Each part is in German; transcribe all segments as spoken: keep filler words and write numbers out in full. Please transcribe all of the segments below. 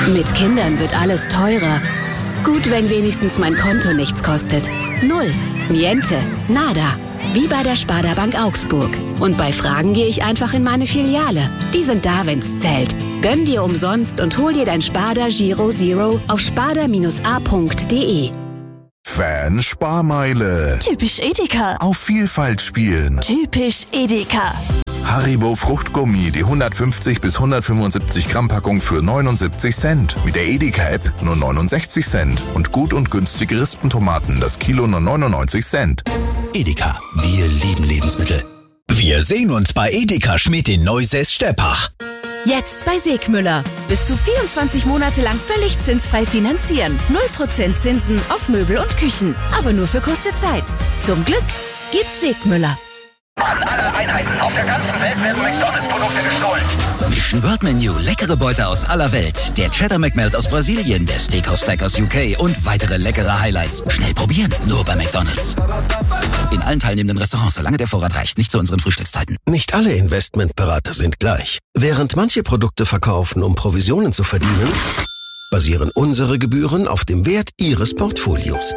Mit Kindern wird alles teurer. Gut, wenn wenigstens mein Konto nichts kostet. Null. Niente. Nada. Wie bei der Sparda Bank Augsburg. Und bei Fragen gehe ich einfach in meine Filiale. Die sind da, wenn's zählt. Gönn dir umsonst und hol dir dein Sparda Giro Zero auf sparda a punkt de. Fan Sparmeile. Typisch Edeka. Auf Vielfalt spielen. Typisch Edeka. Haribo Fruchtgummi, die hundertfünfzig bis hundertfünfundsiebzig Gramm Packung für neunundsiebzig Cent. Mit der Edeka-App nur neunundsechzig Cent. Und gut und günstige Rispentomaten, das Kilo nur neunundneunzig Cent. Edeka, wir lieben Lebensmittel. Wir sehen uns bei Edeka Schmidt in Neusäß-Steppach. Jetzt bei Segmüller. Bis zu vierundzwanzig Monate lang völlig zinsfrei finanzieren. null Prozent Zinsen auf Möbel und Küchen. Aber nur für kurze Zeit. Zum Glück gibt's Segmüller. An alle Einheiten auf der ganzen Welt werden McDonalds-Produkte gestohlen. Mission World Menu, leckere Beute aus aller Welt. Der Cheddar McMelt aus Brasilien, der Steakhouse Stack aus U K und weitere leckere Highlights. Schnell probieren, nur bei McDonalds. In allen teilnehmenden Restaurants, solange der Vorrat reicht, nicht zu unseren Frühstückszeiten. Nicht alle Investmentberater sind gleich. Während manche Produkte verkaufen, um Provisionen zu verdienen, basieren unsere Gebühren auf dem Wert Ihres Portfolios.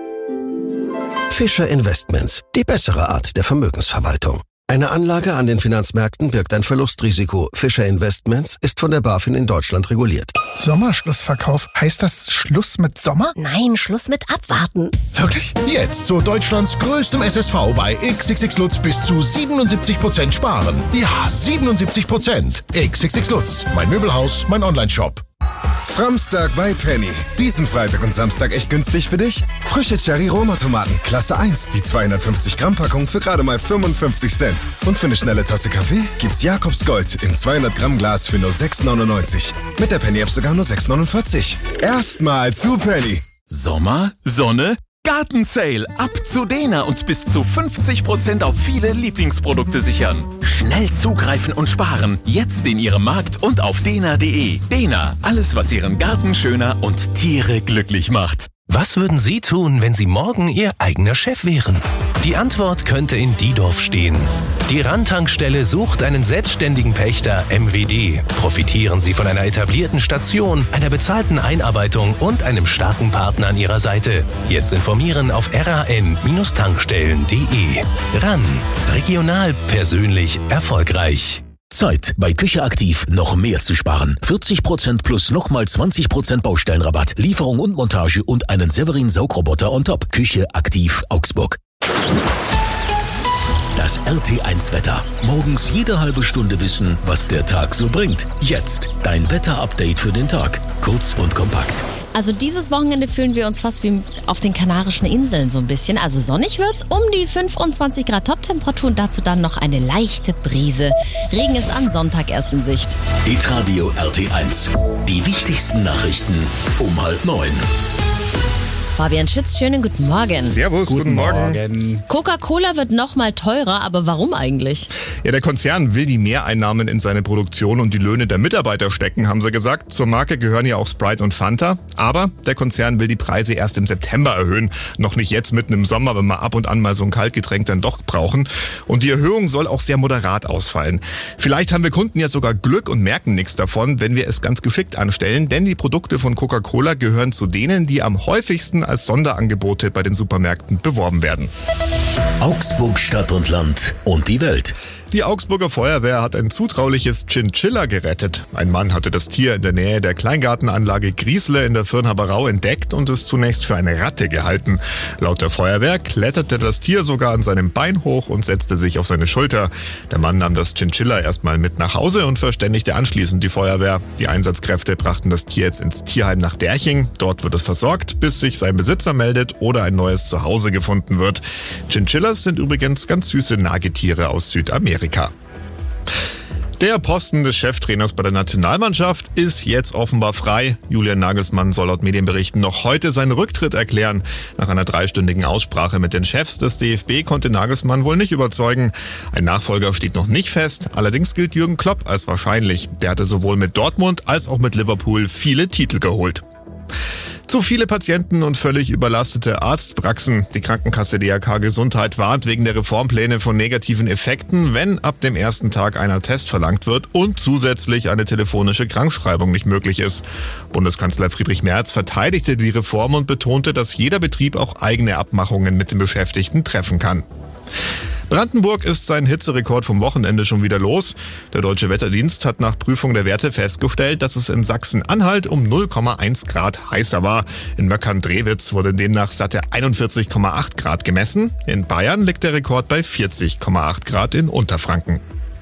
Fischer Investments, die bessere Art der Vermögensverwaltung. Eine Anlage an den Finanzmärkten birgt ein Verlustrisiko. Fischer Investments ist von der BaFin in Deutschland reguliert. Sommerschlussverkauf. Heißt das Schluss mit Sommer? Nein, Schluss mit Abwarten. Wirklich? Jetzt zu Deutschlands größtem S S V bei X X X Lutz bis zu siebenundsiebzig Prozent sparen. Ja, siebenundsiebzig Prozent. X X X Lutz. Mein Möbelhaus, mein Onlineshop. Framstag bei Penny. Diesen Freitag und Samstag echt günstig für dich? Frische Cherry-Roma-Tomaten, Klasse eins, die zweihundertfünfzig Gramm Packung für gerade mal fünfundfünfzig Cent. Und für eine schnelle Tasse Kaffee gibt's Jakobs Gold im zweihundert Gramm Glas für nur sechs neunundneunzig. Mit der Penny-App sogar nur sechs neunundvierzig. Erstmal zu Penny. Sommer, Sonne, Gartensale. Ab zu Dena und bis zu fünfzig Prozent auf viele Lieblingsprodukte sichern. Schnell zugreifen und sparen. Jetzt in Ihrem Markt und auf dena punkt de. Dena, alles was Ihren Garten schöner und Tiere glücklich macht. Was würden Sie tun, wenn Sie morgen Ihr eigener Chef wären? Die Antwort könnte in Diedorf stehen. Die Randtankstelle sucht einen selbstständigen Pächter M W D. Profitieren Sie von einer etablierten Station, einer bezahlten Einarbeitung und einem starken Partner an Ihrer Seite. Jetzt informieren auf r a n tankstellen punkt de. Ran. Regional, persönlich, erfolgreich. Zeit, bei Küche Aktiv noch mehr zu sparen. vierzig Prozent plus nochmal zwanzig Prozent Baustellenrabatt, Lieferung und Montage und einen Severin Saugroboter on top. Küche Aktiv Augsburg. Das R T eins Wetter. Morgens jede halbe Stunde wissen, was der Tag so bringt. Jetzt dein Wetter-Update für den Tag. Kurz und kompakt. Also dieses Wochenende fühlen wir uns fast wie auf den Kanarischen Inseln so ein bisschen. Also sonnig wird's, um die fünfundzwanzig Grad Top-Temperatur und dazu dann noch eine leichte Brise. Regen ist an Sonntag erst in Sicht. Hitradio R T eins. Die wichtigsten Nachrichten um halb neun. Fabian Schütz, schönen guten Morgen. Servus, guten, guten Morgen. Morgen. Coca-Cola wird nochmal teurer, aber warum eigentlich? Ja, der Konzern will die Mehreinnahmen in seine Produktion und die Löhne der Mitarbeiter stecken, haben sie gesagt. Zur Marke gehören ja auch Sprite und Fanta. Aber der Konzern will die Preise erst im September erhöhen. Noch nicht jetzt mitten im Sommer, wenn wir ab und an mal so ein Kaltgetränk dann doch brauchen. Und die Erhöhung soll auch sehr moderat ausfallen. Vielleicht haben wir Kunden ja sogar Glück und merken nichts davon, wenn wir es ganz geschickt anstellen. Denn die Produkte von Coca-Cola gehören zu denen, die am häufigsten als Sonderangebote bei den Supermärkten beworben werden. Augsburg, Stadt und Land und die Welt. Die Augsburger Feuerwehr hat ein zutrauliches Chinchilla gerettet. Ein Mann hatte das Tier in der Nähe der Kleingartenanlage Griesle in der Firnhaberau entdeckt und es zunächst für eine Ratte gehalten. Laut der Feuerwehr kletterte das Tier sogar an seinem Bein hoch und setzte sich auf seine Schulter. Der Mann nahm das Chinchilla erstmal mit nach Hause und verständigte anschließend die Feuerwehr. Die Einsatzkräfte brachten das Tier jetzt ins Tierheim nach Derching. Dort wird es versorgt, bis sich sein Besitzer meldet oder ein neues Zuhause gefunden wird. Chinchillas sind übrigens ganz süße Nagetiere aus Südamerika. Der Posten des Cheftrainers bei der Nationalmannschaft ist jetzt offenbar frei. Julian Nagelsmann soll laut Medienberichten noch heute seinen Rücktritt erklären. Nach einer dreistündigen Aussprache mit den Chefs des D F B konnte Nagelsmann wohl nicht überzeugen. Ein Nachfolger steht noch nicht fest. Allerdings gilt Jürgen Klopp als wahrscheinlich. Der hatte sowohl mit Dortmund als auch mit Liverpool viele Titel geholt. Zu viele Patienten und völlig überlastete Arztpraxen. Die Krankenkasse D R K Gesundheit warnt wegen der Reformpläne von negativen Effekten, wenn ab dem ersten Tag einer Test verlangt wird und zusätzlich eine telefonische Krankschreibung nicht möglich ist. Bundeskanzler Friedrich Merz verteidigte die Reform und betonte, dass jeder Betrieb auch eigene Abmachungen mit den Beschäftigten treffen kann. Brandenburg ist sein Hitzerekord vom Wochenende schon wieder los. Der Deutsche Wetterdienst hat nach Prüfung der Werte festgestellt, dass es in Sachsen-Anhalt um null Komma eins Grad heißer war. In Möckern-Drewitz wurde demnach satte einundvierzig Komma acht Grad gemessen. In Bayern liegt der Rekord bei vierzig Komma acht Grad in Unterfranken.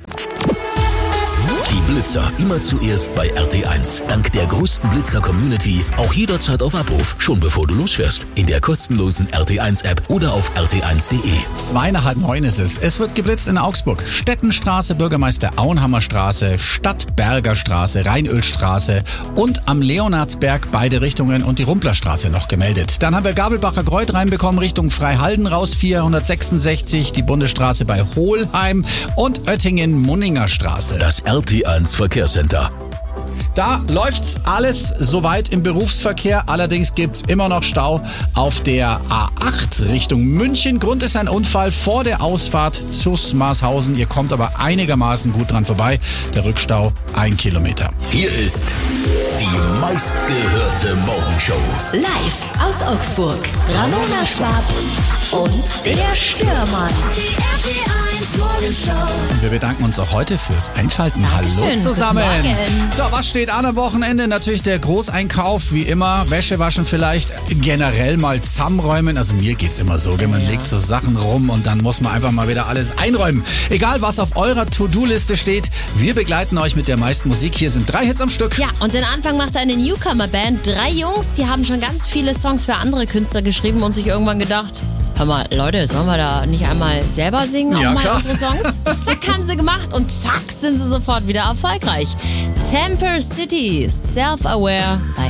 Die Blitzer immer zuerst bei R T eins. Dank der größten Blitzer-Community auch jederzeit auf Abruf, schon bevor du losfährst. In der kostenlosen R T eins App oder auf r t eins punkt de. Zwei nach halb neun ist es. Es wird geblitzt in Augsburg. Stettenstraße, Bürgermeister Auenhammerstraße, Stadtberger Straße, Rheinölstraße und am Leonardsberg beide Richtungen und die Rumplerstraße noch gemeldet. Dann haben wir Gabelbacher Kreuz reinbekommen Richtung Freihalden raus, vierhundertsechsundsechzig, die Bundesstraße bei Hohlheim und Oettingen-Munninger Straße. Das R T eins Verkehrscenter. Da läuft's alles soweit im Berufsverkehr. Allerdings gibt's immer noch Stau auf der A acht Richtung München. Grund ist ein Unfall vor der Ausfahrt zu Marshausen. Ihr kommt aber einigermaßen gut dran vorbei. Der Rückstau ein Kilometer. Hier ist die meistgehörte Morgenshow. Live aus Augsburg. Ramona Schwab und der Störmann. Die R T eins Morgenshow. Und wir bedanken uns auch heute fürs Einschalten. Dankeschön. Hallo zusammen. Guten Morgen. So, was steht an am Wochenende? Natürlich der Großeinkauf, wie immer. Wäsche waschen vielleicht, generell mal zusammenräumen. Also mir geht's immer so, gell? Man Ja. legt so Sachen rum und dann muss man einfach mal wieder alles einräumen. Egal, was auf eurer To-Do-Liste steht, wir begleiten euch mit der meisten Musik. Hier sind drei Hits am Stück. Ja, und den Anfang macht eine Newcomer-Band. Drei Jungs, die haben schon ganz viele Songs für andere Künstler geschrieben und sich irgendwann gedacht, hör mal, Leute, sollen wir da nicht einmal selber singen, Ja, auch mal klar. unsere Songs? Zack, haben sie gemacht und zack, sind sie sofort wieder erfolgreich. Temper City, Self-Aware bei